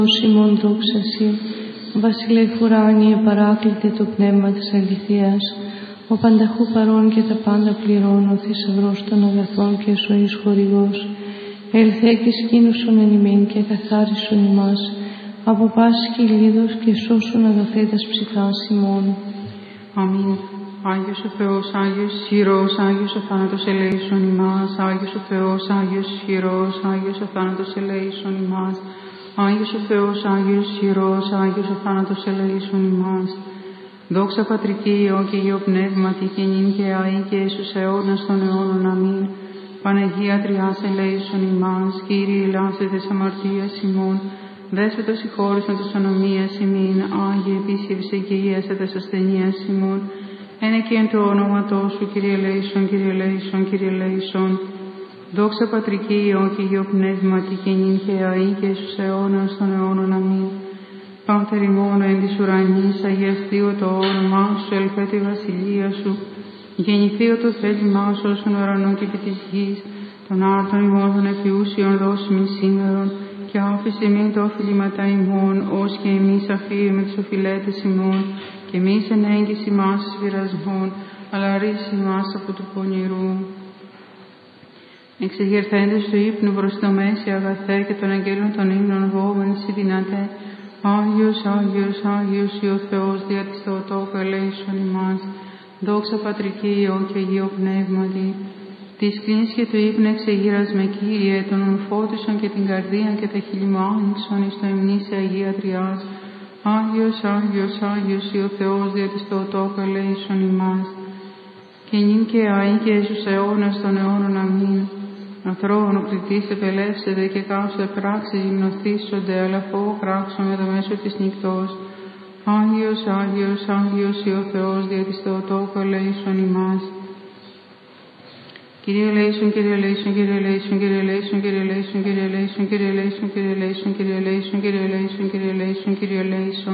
Σιμών δόξαση, βασιλεύ ουράνιε παράκλητε το πνεύμα της αληθείας, ο πανταχού παρών και τα πάντα πληρών, ο θησαυρός των αγαθών και ζωής χορηγός, ελθέ και σκήνουσον εν ημίν και καθάρισον ημάς, από πάσης κυλίδος και σώσον αγαθέτας ψυχάς ημών. Αμήν. Άγιος ο Θεός, Άγιος ισχυρός, Άγιος ο θάνατος ελέησον ημάς. Άγιος ο Θεός, Άγιος ισχυρός, Άγιος ο θάνατος ελέησον ημάς. Άγιος ο Θεός, Άγιος ισχυρός, Άγιος ο θάνατος ελέησον ημάς. Δόξα Πατρική, Υιό και Υιό Πνεύματι, και νυν και αεί και εις αιώνας των αιώνων. Αμήν. Παναγία Τριάς ελέησον ημάς. Κύριε ελάσε τες αμαρτίας ημών. Δέσποτος συγχώρησον τες ανομίας ημίν. Άγιε επίσης εγκυίασε τες ασθενείας ημών. Ένε και εν το όνοματό σου, Κύριε ελέησον, Κύριε ελέησον, Κύριε ελέησον. Δόξα Πατρική, Υιό και Υιό Πνεύματι, και νυν και αεί και εις αιώνας των αιώνων. Αμήν. Πάτερ ημών εν της ουρανής, αγιαστειο το όνομά σου, ελθέτω η βασιλεία σου. Γεννηθειο το θέλημά σου όσον ουρανό και επί της γης. Των άρτων ημών των εφιούσιων δώσιμην σήμερον, και άφησε μην το οφειλήματα ημών, ως και εμείς αφίουμε τους οφειλέτες ημών, και εμείς εν έγκυση ημάς εις πειρασμών, αλλά ρίση ημάς από του πονηρού. Εξεγερθέντες του ύπνου προς το μέση αγαθέ, και των αγγέλων των ύμνων βόμενοι σοι δυνατέ. Άγιος, Άγιος, Άγιος, Υιό Θεός, δια της Θεοτόκου ελέησον ημάς. Δόξα Πατρική, Υιό και Υιό Πνεύματι. Της κλίνης και του ύπνου εξεγείρας με Κύριε, των ομφώτισον και την καρδία και τα χείλη μου άνοιξον εις το υμνήσι Αγία Τριάς. Άγιος, Άγιος, Άγιος, Υιό Θεός, δια της Θεοτόκου ελέησον ημάς. Και νυν και αεί και εις τους αιώνας των αιώνων. Αμήν. Αθρώων ο κριτής επελεύσεται και κάψε πράξεις γυμνοθήσονται, αλλά φόβο κράξω με το μέσο της νυχτός. Άγιος, Άγιος, Άγιος, Υιό Θεός, δια της Θεοτόκου ελέησον ημάς. Κύριε ελέησον, Κύριε ελέησον, Κύριε ελέησον, Κύριε ελέησον, Κύριε ελέησον, Κύριε ελέησον, Κύριε ελέησον, Κύριε ελέησον, Κύριε ελέησον, Κύριε ελέησον, Κύριε ελέησον, Κύριε ελέησον.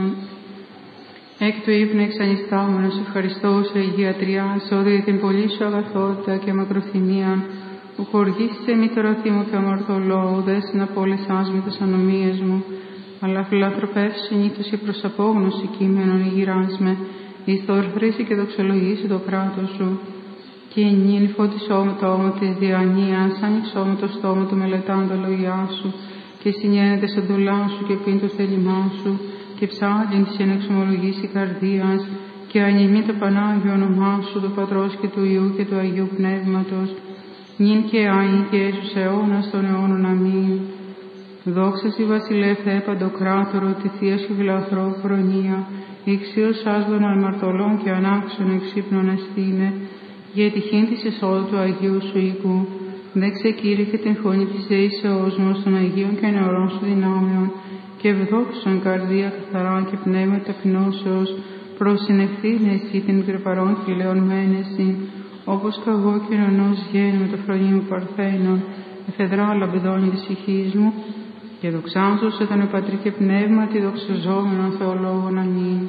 Εκ του ύπνου εξανιστάμενος ευχαριστώ σε Αγία Τριάς, όδη την πολύ σου αγαθότητα και μακροθυμίαν, που χορηγήσεσαι μη το ρωθή μου και αμαρτωλό, ουδέσιν απόλυσάς με τις ανομίες μου, αλλά φιλανθρωπεύσει συνήθως και προς απόγνωση κείμενον ηγυράς με, εις το ορθρήσει και δοξολογήσει το κράτος σου. Και νυν φώτισό με το ώμο της διανοίας, άνοιξό με το στόμα του μελετάν τα λόγια σου, και συνένεται σε εντολά σου και πίν το θέλημά σου, και ψάλιν της εν εξομολογήσει καρδίας, και ανημή το Πανάγιο όνομά σου, του Πατρός και του Υιού και του Αγίου Πνεύματος, νυν και αεί και εις τους αιώνας των αιώνων. Αμήν. Δόξα σοι βασιλεύ Θεέ Παντοκράτορο, τη Θεία σου φιλαθρό προνοία, ηξίως άσβων αμαρτωλών και ανάξιων εξύπνων εστίνε, για τυχήν της εισόδου του Αγίου σου οίκου. Δέξε Κύριε και την φωνή της δεήσεώς μου των Αγίων και νεωρών σου δυνάμεων, και ευδόξον καρδία καθαρά και πνεύμα ταπεινώσεως, προσυνευθύνε εσύ την υπερπαρών χιλέων μένεση, όπως καγώ και νονός γέννη με το φρονί μου παρθένων, εφεδρά λαμπεδόνι της ψυχής μου, και δοξάζωσε τον Πατρί και Πνεύμα τη δοξαζόμενον Θεολόγων. Αμήν.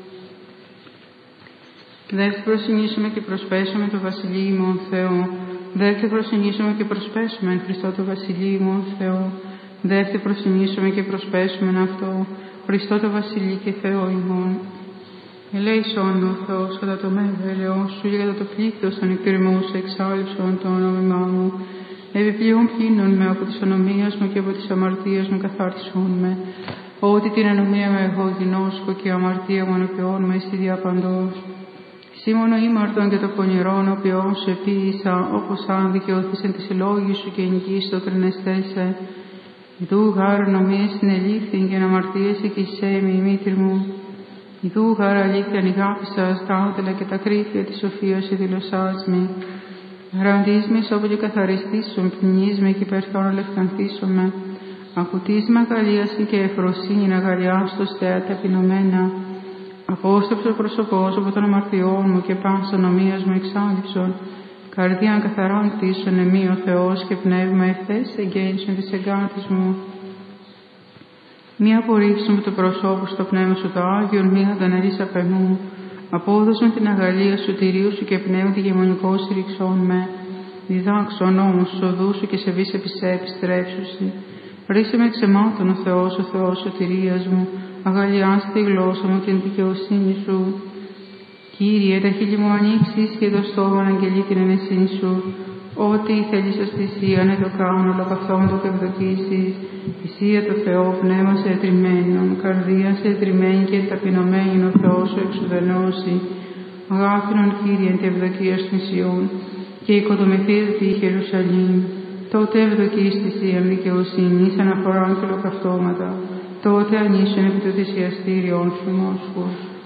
Δεύτε προσυνήσουμε και προσπέσουμε το Βασιλείμον Θεό. Δεύτε προσυνήσουμε και προσπέσουμε εν Χριστώ το Βασιλείμον Θεό. Δεύτε προσυνήσουμε και προσπέσουμε αυτό, Χριστό το Βασιλεί και Θεό ημών. Ελέησον ο Θεός κατά το μέγα ελαιός σου, και κατά το πλήθος των εκκρεμούς εξάλληψον το όνομά μου. Επιπλέον πλύνων με από τις ανομίες μου και από τις αμαρτίες μου καθάρισον με. Ότι την ανομία με εγώ γινώσκω και η αμαρτία μου ανοποιών με στη διαπαντός. Σήμωνο ήμαρτον και το πονηρόν οποίον σου επίησα, όπως αν δικαιώθησεν τις λόγοι σου και ενοικείς το κρινεστέσε. Ιδού γάρ νομίες την ελήφθην και να αμαρτίεσαι κι εισέ με η μήτρη μου. Ιδού γάρ αλήθεια ανηγάπησας τα άτελα και τα κρύφια της σοφίας η δηλωσάς με. Γραντής με σώπου και καθαριστήσουν, πνιείς με και υπερθόν αλευκανθήσουν. Ακουτής με αγαλίαση και ευφροσύνη να αγαλιάστο στέα ταπεινωμένα. Απόστρεψε ο πρόσωπός από των αμαρτιών μου και πάσα νομίας μου εξάλληψον. Καρδίαν καθαράν κτίσον εμεί ο Θεός και πνεύμα ευθές εγγέννησον της εγκάτης μου. Μη απορρίψουν με το προσώπου στο πνεύμα σου το Άγιον, μη αδανερείς απεμού. Απόδοσον την αγαλία σου, τυρίου σου και πνεύμα τη γεμονικό στηριξών με. Διδάξον όμως τους οδούς σου και σε βεις επισέ επιστρέψουσι. Ρίσε με ξεμάτων ο Θεός σωτηρίας μου, αγαλιάστε τη γλώσσα μου και την δικαιοσύνη σου. Κύριε, τα χείλη μου ανοίξεις και το στόμα αγγελεί την ενεσύνη σου. Ό,τι θέλεις ως θυσία να το κάνω, αλλά καθόντο και ευδοκίσεις. Θυσία το Θεό, πνεύμα σε ετριμμένον, καρδία σε ετριμμένη και ταπεινωμένη ο Θεός σου εξουδενώσει. Αγάπηνον Κύριε τη ευδοκία θυσιών και οικοδομηθείτε τη Ιερουσαλήμ. Τότε ευδοκείς θυσίαν δικαιοσύνης, αναφοράν και ολοκαυτώματα. Τότε ανήσουν επί το θυσιαστήριον σου Μόσχος.